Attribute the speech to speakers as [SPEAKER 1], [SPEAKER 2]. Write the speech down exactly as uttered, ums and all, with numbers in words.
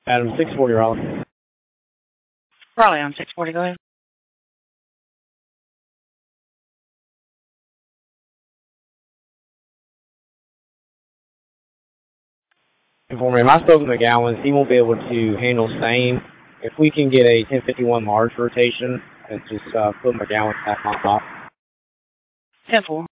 [SPEAKER 1] Adam, six forty Raleigh.
[SPEAKER 2] Raleigh on six forty, go ahead.
[SPEAKER 1] Inform me, if I spoke to McGowan, he won't be able to handle same. If we can get a ten fifty-one large rotation, and just uh, put McGowan back on top.
[SPEAKER 2] ten four.